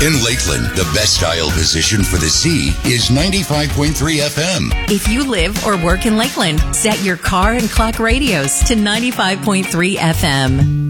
In Lakeland, the best dial position for the sea is 95.3 FM. If you live or work in Lakeland, set your car and clock radios to 95.3 FM.